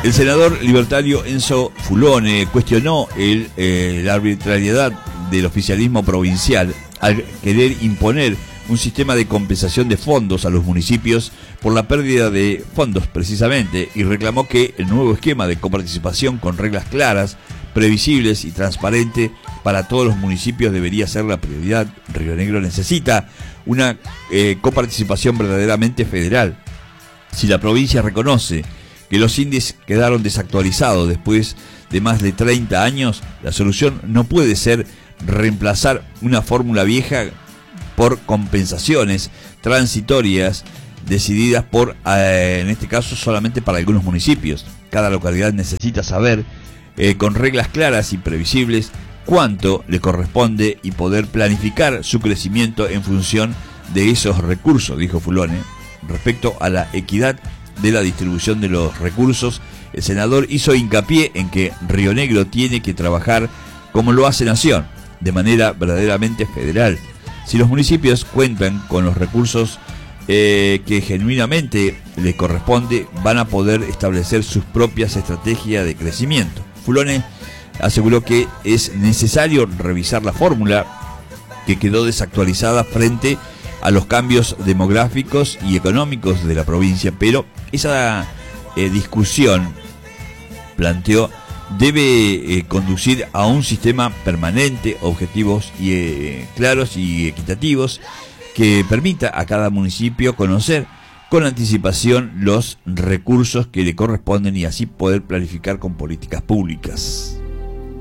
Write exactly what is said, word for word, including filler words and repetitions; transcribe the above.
El senador libertario Enzo Fulone cuestionó el, eh, la arbitrariedad del oficialismo provincial al querer imponer un sistema de compensación de fondos a los municipios por la pérdida de fondos precisamente, y reclamó que el nuevo esquema de coparticipación con reglas claras, previsibles y transparente para todos los municipios debería ser la prioridad. Río Negro necesita una eh, coparticipación verdaderamente federal. Si la provincia reconoce que los índices quedaron desactualizados después de más de treinta años, la solución no puede ser reemplazar una fórmula vieja por compensaciones transitorias decididas por, eh, en este caso, solamente para algunos municipios. Cada localidad necesita saber, eh, con reglas claras y previsibles, cuánto le corresponde y poder planificar su crecimiento en función de esos recursos, dijo Fulone. Respecto a la equidad de la distribución de los recursos, el senador hizo hincapié en que Río Negro tiene que trabajar como lo hace Nación, de manera verdaderamente federal. Si los municipios cuentan con los recursos eh, que genuinamente les corresponde, van a poder establecer sus propias estrategias de crecimiento. Fulone aseguró que es necesario revisar la fórmula que quedó desactualizada frente a los cambios demográficos y económicos de la provincia, pero esa eh, discusión, planteó, debe eh, conducir a un sistema permanente, objetivos y, eh, claros y equitativos, que permita a cada municipio conocer con anticipación los recursos que le corresponden y así poder planificar con políticas públicas.